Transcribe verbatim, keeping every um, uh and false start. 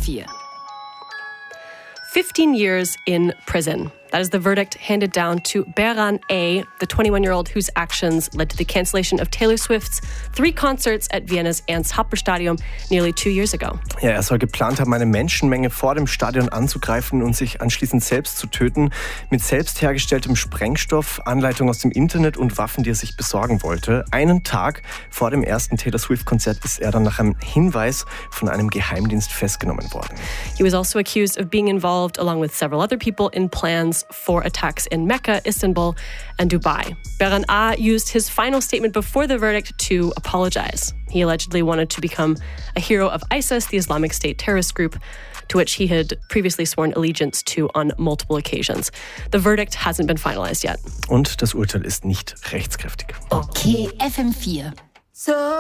vier. fifteen years in prison. That is the verdict handed down to Behran A., the twenty-one-year-old whose actions led to the cancellation of Taylor Swift's three concerts at Vienna's Ernst Happel Stadium nearly two years ago. Ja, er soll geplant haben, eine Menschenmenge vor dem Stadion anzugreifen und sich anschließend selbst zu töten. Mit selbst hergestelltem Sprengstoff, Anleitung aus dem Internet und Waffen, die er sich besorgen wollte. Einen Tag vor dem ersten Taylor Swift-Konzert ist er dann nach einem Hinweis von einem Geheimdienst festgenommen worden. He was also accused of being involved, along with several other people, in plans for attacks in Mecca, Istanbul, and Dubai. Behran A. used his final statement before the verdict to apologize. He allegedly wanted to become a hero of ISIS, the Islamic State terrorist group, to which he had previously sworn allegiance to on multiple occasions. The verdict hasn't been finalized yet. Und das Urteil ist nicht rechtskräftig. Okay, F M vier. So